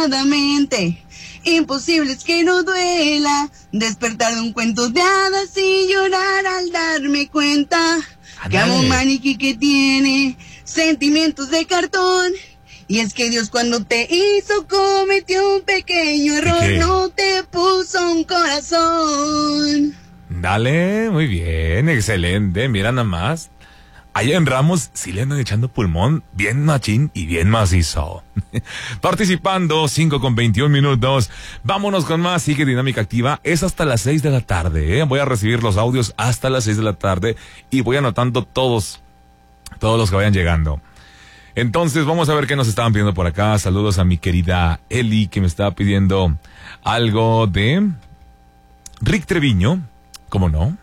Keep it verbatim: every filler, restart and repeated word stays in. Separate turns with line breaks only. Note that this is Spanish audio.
Imposible es que no duela despertar de un cuento de hadas y llorar al darme cuenta que amo un maniquí que tiene sentimientos de cartón. Y es que Dios cuando te hizo cometió un pequeño error, no te puso un corazón.
Dale, muy bien, excelente, mira nada más. Allá en Ramos sí le andan echando pulmón, bien machín y bien macizo. Participando, cinco con veintiún minutos. Vámonos con más, sigue Dinámica Activa. Es hasta las seis de la tarde, ¿eh? Voy a recibir los audios hasta las seis de la tarde y voy anotando todos, todos los que vayan llegando. Entonces, vamos a ver qué nos estaban pidiendo por acá. Saludos a mi querida Eli, que me estaba pidiendo algo de Rick Treviño. ¿Cómo no?